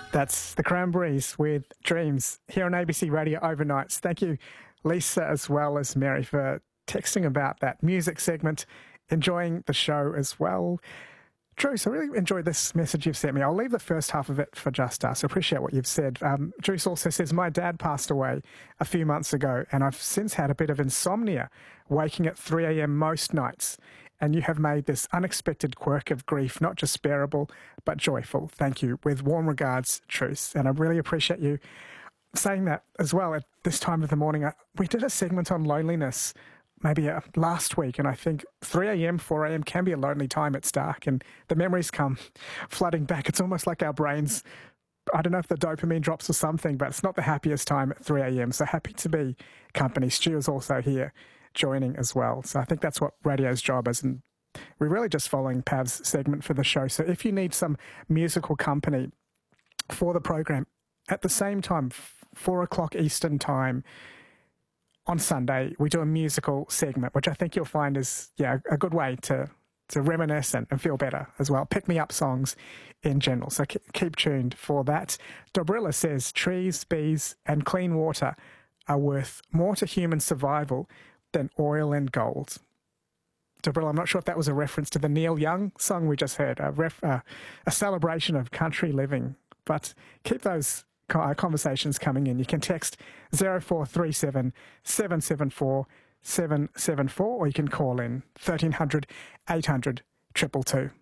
That's the Cranberries with Dreams here on ABC Radio Overnights. Thank you, Lisa, as well as Mary, for texting about that music segment, enjoying the show as well. Druce, I really enjoyed this message you've sent me. I'll leave the first half of it for just us. I appreciate what you've said. Druce also says, my dad passed away a few months ago, and I've since had a bit of insomnia, waking at 3 a.m. most nights. And you have made this unexpected quirk of grief not just bearable, but joyful. Thank you. With warm regards, Druce. And I really appreciate you saying that as well at this time of the morning. We did a segment on loneliness maybe last week, and I think 3 a.m., 4 a.m. can be a lonely time. It's dark, and the memories come flooding back. It's almost like our brains, I don't know if the dopamine drops or something, but it's not the happiest time at 3 a.m. So happy to be company. Stu is also here joining as well. So I think that's what radio's job is, and we're really just following Pav's segment for the show. So if you need some musical company for the program, at the same time, 4 o'clock Eastern time on Sunday, we do a musical segment, which I think you'll find is a good way to reminisce and feel better as well. Pick-me-up songs in general. So keep tuned for that. Dobrilla says, trees, bees and clean water are worth more to human survival than oil and gold. Dobrilla, I'm not sure if that was a reference to the Neil Young song we just heard, a celebration of country living. But keep those conversations coming in. You can text 0437 774 774, or you can call in 1300 800 222.